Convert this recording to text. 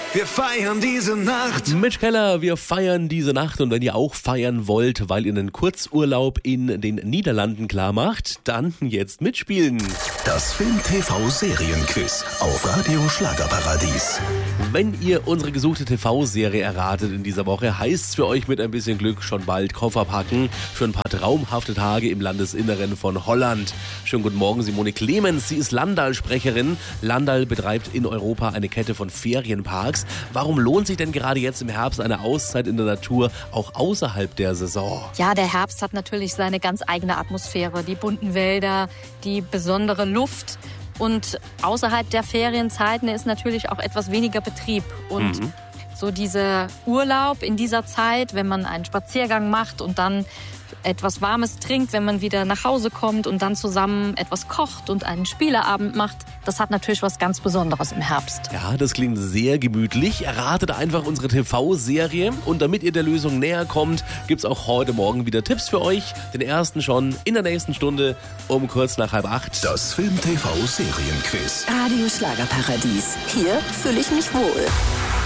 wir feiern diese Nacht. Mitch Keller, wir feiern diese Nacht. Und wenn ihr auch feiern wollt, weil ihr einen Kurzurlaub in den Niederlanden klar macht, dann jetzt mitspielen. Das Film-TV-Serienquiz auf Radio Schlagerparadies. Wenn ihr unsere gesuchte TV-Serie erratet in dieser Woche, heißt's für euch mit ein bisschen Glück schon bald Koffer packen für ein paar traumhafte Tage im Landesinneren von Holland. Schönen guten Morgen, Simone Clemens. Sie ist Landal-Sprecherin. Landal betreibt in Europa eine Kette von Ferienparks. Warum lohnt sich denn gerade jetzt im Herbst eine Auszeit in der Natur, auch außerhalb der Saison? Ja, der Herbst hat natürlich seine ganz eigene Atmosphäre. Die bunten Wälder, die besondere Luft. Und außerhalb der Ferienzeiten ist natürlich auch etwas weniger Betrieb. Und so dieser Urlaub in dieser Zeit, wenn man einen Spaziergang macht und dann etwas Warmes trinkt, wenn man wieder nach Hause kommt und dann zusammen etwas kocht und einen Spieleabend macht, das hat natürlich was ganz Besonderes im Herbst. Ja, das klingt sehr gemütlich. Erratet einfach unsere TV-Serie. Und damit ihr der Lösung näher kommt, gibt's auch heute Morgen wieder Tipps für euch. Den ersten schon in der nächsten Stunde um kurz nach 7:30. Das Film-TV-Serienquiz. Radio Schlagerparadies. Hier fühle ich mich wohl.